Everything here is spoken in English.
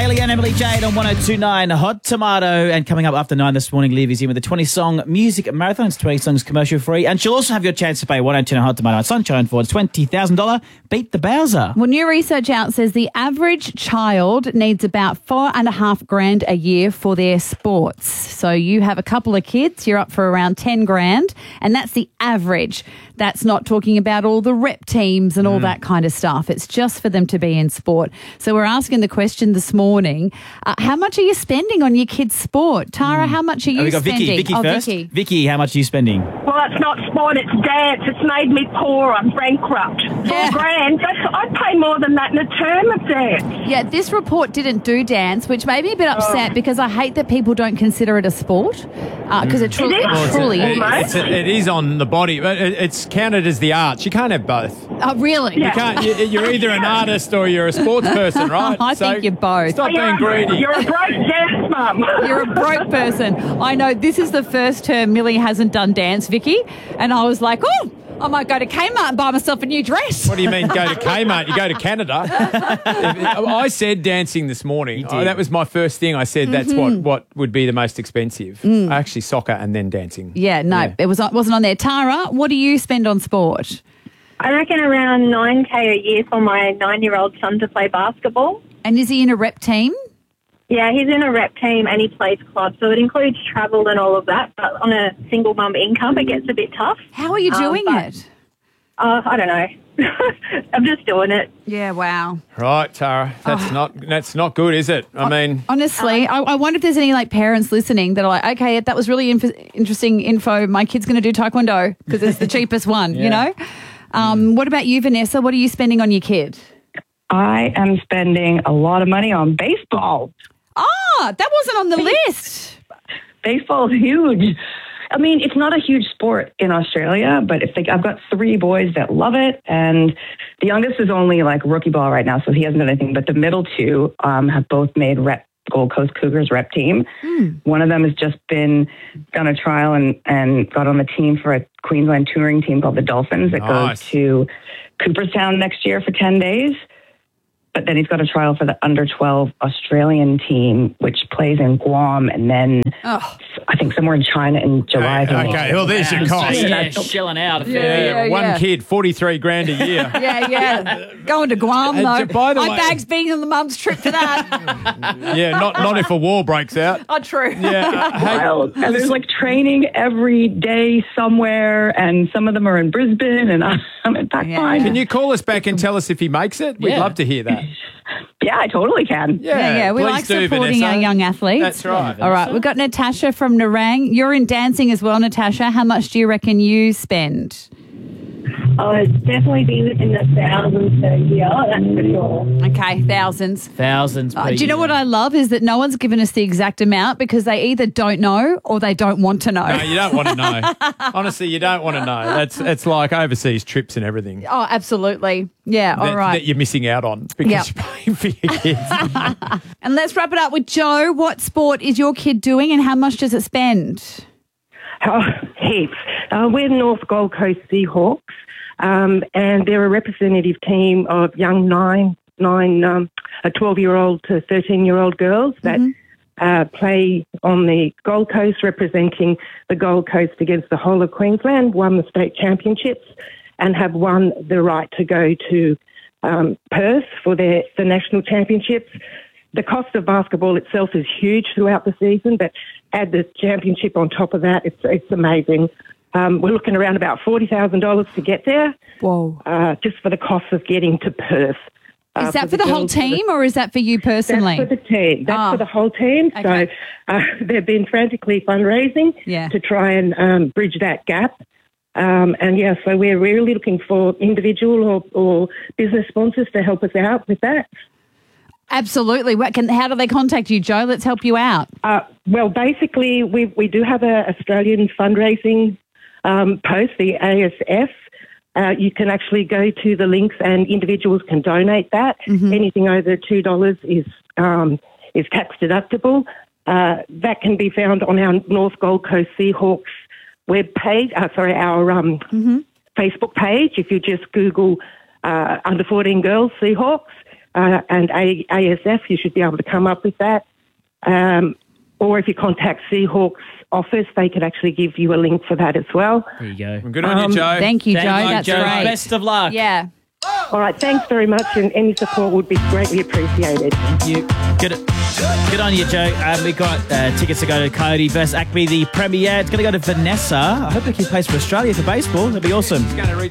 Haley and Emily Jade on 102.9 Hot Tomato. And coming up after 9 this morning, Liv is in with a 20-song music marathon. It's 20 songs commercial free. And she'll also have your chance to pay 102.9 Hot Tomato on Sunshine for $20,000. Beat the Bowser. Well, new research out says the average child needs about $4,500 a year for their sports. So you have a couple of kids, you're up for around $10,000, and that's the average. That's not talking about all the rep teams and all that kind of stuff. It's just for them to be in sport. So we're asking the question this morning, how much are you spending on your kids' sport? Tara, how much are you we got spending? Vicky first. Vicky, how much are you spending? Well, it's not sport, it's dance. It's made me poor. I'm bankrupt. Yeah. $4,000. I'd pay more than that in a term of dance. Yeah, this report didn't do dance, which made me a bit upset because I hate that people don't consider it a sport because it truly is. It is on the body, but it's counted as the arts. You can't have both. Oh, really? You can't. You're either an artist or you're a sports person, right? I think you're both. Stop being greedy. You're a broke dance mum. You're a broke person. I know this is the first term Millie hasn't done dance, Vicky, and I was like, oh, I might go to Kmart and buy myself a new dress. What do you mean go to Kmart? You go to Canada. I said dancing this morning. That was my first thing. I said that's what would be the most expensive. Actually, soccer and then dancing. Yeah, no, it wasn't on there. Tara, what do you spend on sport? I reckon around $9,000 a year for my 9-year-old son to play basketball. And is he in a rep team? Yeah, he's in a rep team and he plays club, so it includes travel and all of that. But on a single mum income, it gets a bit tough. How are you doing it? I don't know. I'm just doing it. Yeah, wow. Right, Tara. That's not good, is it? I mean, honestly, I wonder if there's any parents listening that are like, okay, that was really interesting info. My kid's going to do taekwondo because it's the cheapest one. You know. What about you, Vanessa? What are you spending on your kid? I am spending a lot of money on baseball. Ah, that wasn't on the list. Baseball is huge. I mean, it's not a huge sport in Australia, but I've got 3 boys that love it, and the youngest is only rookie ball right now, so he hasn't done anything. But the middle 2 have both made Gold Coast Cougars rep team. One of them has just done a trial and got on the team for a Queensland touring team called the Dolphins that goes to Cooperstown next year for 10 days. But then he's got a trial for the under-12 Australian team, which plays in Guam, and then I think somewhere in China in July. Okay, well, there's your cost. Yeah, shelling out. One kid, $43,000 a year. Yeah. Going to Guam, though. By the My way, bag's been on the mum's trip for that. not if a war breaks out. Oh, true. Yeah. Wild. And there's training every day somewhere, and some of them are in Brisbane, and I'm in Packline. Can you call us back and tell us if he makes it? We'd love to hear that. Yeah, I totally can. Yeah. We like supporting our young athletes. That's right. All right, we've got Natasha from Nerang. You're in dancing as well, Natasha. How much do you reckon you spend? Oh, it's definitely been in the thousands per year, that's for sure. Okay, thousands. Thousands per Do you know year. what I love is that no one's given us the exact amount because they either don't know or they don't want to know. No, you don't want to know. Honestly, you don't want to know. It's like overseas trips and everything. Oh, absolutely. Yeah, all right. That you're missing out on because you're paying for your kids. And let's wrap it up with Joe. What sport is your kid doing and how much does it spend? Oh, heaps. We're North Gold Coast Seahawks, and they're a representative team of young 12-year-old to 13-year-old girls that play on the Gold Coast, representing the Gold Coast against the whole of Queensland, won the state championships, and have won the right to go to Perth for the national championships. The cost of basketball itself is huge throughout the season, but add the championship on top of that, it's amazing. We're looking around about $40,000 to get there. Whoa! Just for the cost of getting to Perth. Is that for the whole team or is that for you personally? That's for the team. That's for the whole team. Okay. So they've been frantically fundraising to try and bridge that gap. So we're really looking for individual or business sponsors to help us out with that. Absolutely. How do they contact you, Joe? Let's help you out. Well, basically, we do have an Australian fundraising post, the ASF. You can actually go to the links and individuals can donate that. Anything over $2 is tax deductible. That can be found on our North Gold Coast Seahawks web page, our Facebook page. If you just Google under 14 girls Seahawks, and ASF, you should be able to come up with that. Or if you contact Seahawks office, they could actually give you a link for that as well. There you go. Good on you, Joe. Thank you, Joe. Thank you, That's Joe. great. Best of luck. Yeah. All right, thanks very much, and any support would be greatly appreciated. Thank you. Good on you, Joe. We got tickets to go to Coyote versus Acme, the premiere. It's going to go to Vanessa. I hope he plays for Australia for baseball. That'd be awesome.